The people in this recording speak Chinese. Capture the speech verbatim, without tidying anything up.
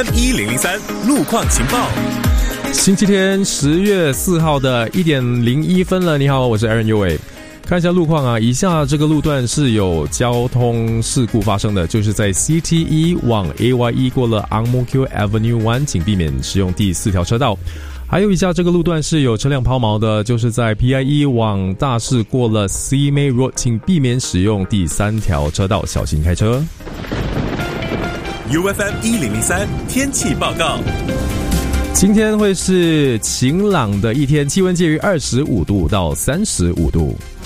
一零零三路况情报。 星期天十月四号的一点零一分了。你好，我是 Aaron 右伟。看一下路况啊，以下这个路段是有交通事故发生的，就是在 C T E 往 A Y E 过了 Ang Mo Kio Avenue 湾，请避免使用第四条车道。还有以下这个路段是有车辆抛锚的，就是在 P I E 往大市过了 Simei Road， 请避免使用第三条车道，小心开车。 U F M 一零零三天气报告。 今天会是晴朗的一天，气温介于二十五度到三十五度。